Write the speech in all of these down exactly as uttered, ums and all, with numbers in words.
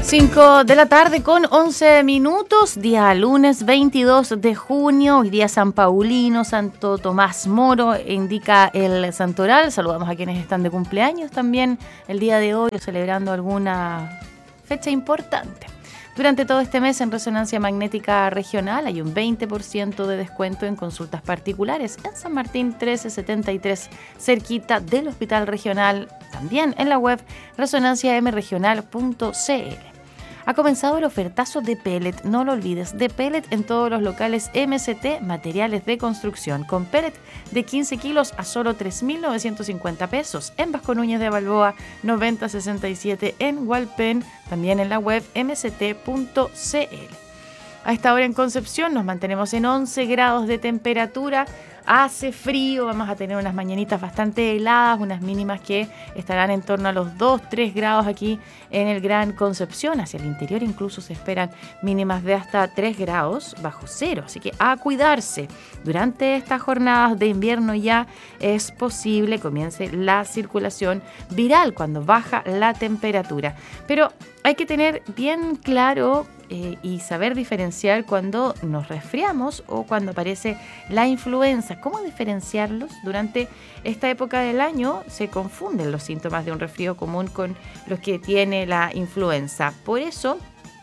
cinco de la tarde con once minutos, día lunes veintidós de junio, hoy día San Paulino, Santo Tomás Moro, indica el santoral. Saludamos a quienes están de cumpleaños también el día de hoy, celebrando alguna fecha importante. Durante todo este mes en Resonancia Magnética Regional hay un veinte por ciento de descuento en consultas particulares en San Martín trece setenta y tres, cerquita del Hospital Regional, también en la web resonancia m regional punto c l. Ha comenzado el ofertazo de pellet, no lo olvides, de pellet en todos los locales M C T, materiales de construcción, con pellet de quince kilos a solo tres mil novecientos cincuenta pesos, en Vasco Núñez de Balboa noventa sesenta y siete, en Hualpén, también en la web m c t punto c l. A esta hora en Concepción nos mantenemos en once grados de temperatura. Hace frío, vamos a tener unas mañanitas bastante heladas, unas mínimas que estarán en torno a los dos, tres grados aquí en el Gran Concepción. Hacia el interior incluso se esperan mínimas de hasta tres grados bajo cero, así que a cuidarse. Durante estas jornadas de invierno ya es posible comience la circulación viral cuando baja la temperatura, pero hay que tener bien claro eh, y saber diferenciar cuando nos resfriamos o cuando aparece la influenza. ¿Cómo diferenciarlos? Durante esta época del año se confunden los síntomas de un resfrío común con los que tiene la influenza. Por eso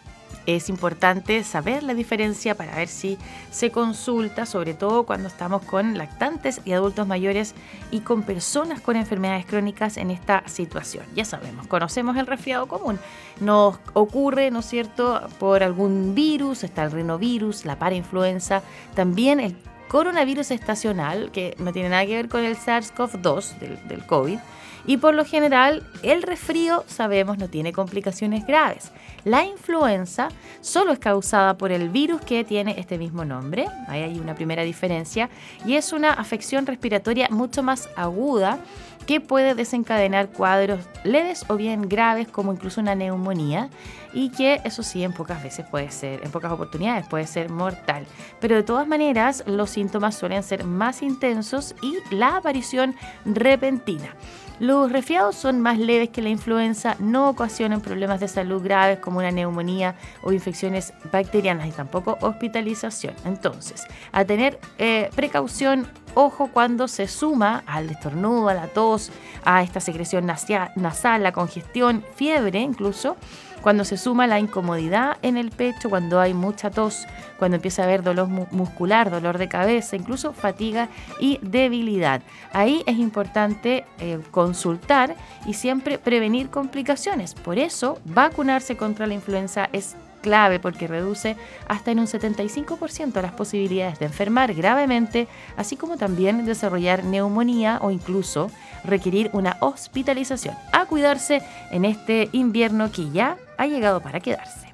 es importante saber la diferencia para ver si se consulta, sobre todo cuando estamos con lactantes y adultos mayores y con personas con enfermedades crónicas en esta situación. Ya sabemos, conocemos el resfriado común. Nos ocurre, ¿no es cierto?, por algún virus, está el rinovirus, la parainfluenza, también el coronavirus estacional, que no tiene nada que ver con el SARS-CoV dos del, del COVID. Y por lo general, el resfrío, sabemos, no tiene complicaciones graves. La influenza solo es causada por el virus que tiene este mismo nombre. Ahí hay una primera diferencia. Y es una afección respiratoria mucho más aguda que puede desencadenar cuadros leves o bien graves, como incluso una neumonía, y que eso sí, en pocas veces puede ser, en pocas oportunidades puede ser mortal. Pero de todas maneras, los síntomas suelen ser más intensos y la aparición repentina. Los resfriados son más leves que la influenza, no ocasionan problemas de salud graves como una neumonía o infecciones bacterianas y tampoco hospitalización. Entonces, a tener eh, precaución, ojo cuando se suma al estornudo, a la tos, a esta secreción nasal, la congestión, fiebre incluso, cuando se suma la incomodidad en el pecho, cuando hay mucha tos, cuando empieza a haber dolor mu- muscular, dolor de cabeza, incluso fatiga y debilidad. Ahí es importante eh, consultar y siempre prevenir complicaciones. Por eso, vacunarse contra la influenza es clave porque reduce hasta en un setenta y cinco por ciento las posibilidades de enfermar gravemente, así como también desarrollar neumonía o incluso requerir una hospitalización. A cuidarse en este invierno que ya ha llegado para quedarse.